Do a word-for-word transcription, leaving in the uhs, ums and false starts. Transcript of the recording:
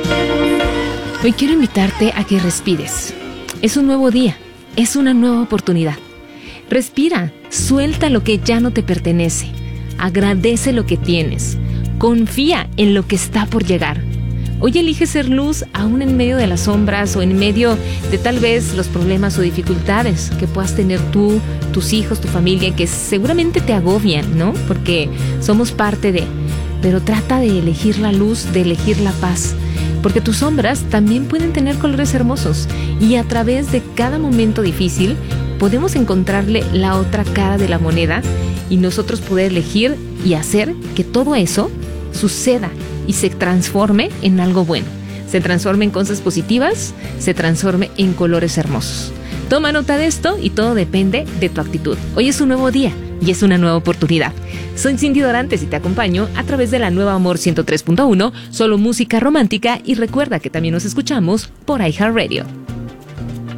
Hoy quiero invitarte a que respires. Es un nuevo día, es una nueva oportunidad. Respira, suelta lo que ya no te pertenece. Agradece lo que tienes. Confía en lo que está por llegar. Hoy elige ser luz aún en medio de las sombras o en medio de tal vez los problemas o dificultades que puedas tener tú, tus hijos, tu familia, que seguramente te agobian, ¿no? Porque somos parte de... Pero trata de elegir la luz, de elegir la paz. Porque tus sombras también pueden tener colores hermosos y a través de cada momento difícil podemos encontrarle la otra cara de la moneda y nosotros poder elegir y hacer que todo eso suceda y se transforme en algo bueno, se transforme en cosas positivas, se transforme en colores hermosos. Toma nota de esto y todo depende de tu actitud. Hoy es un nuevo día y es una nueva oportunidad. Soy Cindy Dorantes y te acompaño a través de la nueva Amor ciento tres punto uno, solo música romántica, y recuerda que también nos escuchamos por iHeartRadio.